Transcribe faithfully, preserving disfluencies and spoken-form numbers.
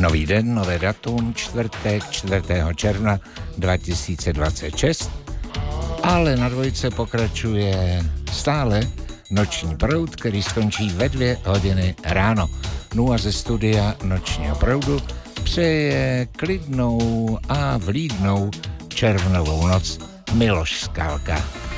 Nový den, nové datum, čtvrtek, čtvrtého června dva tisíce dvacet šest, ale na dvojce pokračuje stále noční proud, který skončí ve dvě hodiny ráno. No a ze studia nočního proudu přeje klidnou a vlídnou červnovou noc Miloš Skalka.